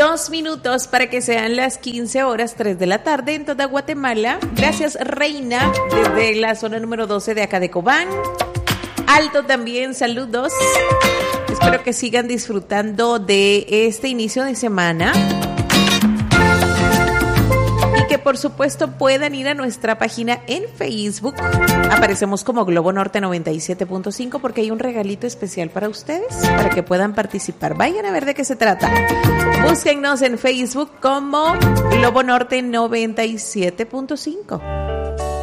2 minutos para que sean las 15:03 de la tarde en toda Guatemala. Gracias, Reina, desde la zona número 12 de acá de Cobán. Alto también, saludos. Espero que sigan disfrutando de este inicio de semana. Y que por supuesto puedan ir a nuestra página en Facebook. Aparecemos como Globo Norte 97.5 porque hay un regalito especial para ustedes, para que puedan participar. Vayan a ver de qué se trata. Búsquennos en Facebook como Globo Norte 97.5.